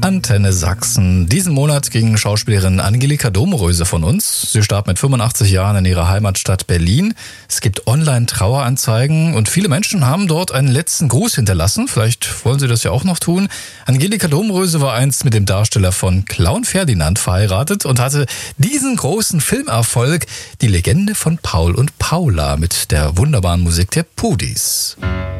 Antenne Sachsen. Diesen Monat ging Schauspielerin Angelika Domröse von uns. Sie starb mit 85 Jahren in ihrer Heimatstadt Berlin. Es gibt Online-Traueranzeigen und viele Menschen haben dort einen letzten Gruß hinterlassen. Vielleicht wollen Sie das ja auch noch tun. Angelika Domröse war einst mit dem Darsteller von Clown Ferdinand verheiratet und hatte diesen großen Filmerfolg, die Legende von Paul und Paula, mit der wunderbaren Musik der Pudis.